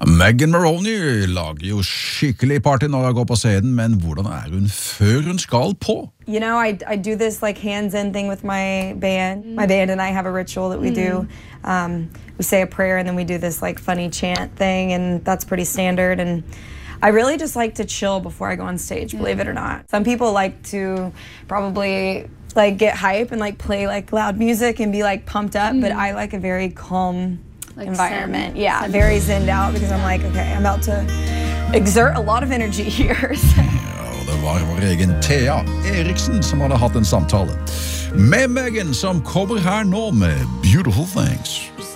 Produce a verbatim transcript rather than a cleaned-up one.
Megan Maroney lager jo skikkelig party når hun går på scenen, men hvordan er hun før hun skal på? You know, I, I do this like hands-in thing with my band. Mm. My band and I have a ritual that we mm. do. Um, we say a prayer and then we do this like funny chant thing, and that's pretty standard. And I really just like to chill before I go on stage, believe it or not. Some people like to probably like get hype and like play like loud music and be like pumped up, mm. but I like a very calm like environment. Zen. Yeah, zen. Very zenned out because I'm like, okay, I'm about to exert a lot of energy here. Det var vår egen Thea Eriksen som hadde hatt en samtale med Megan, som kommer her nå med Beautiful Things.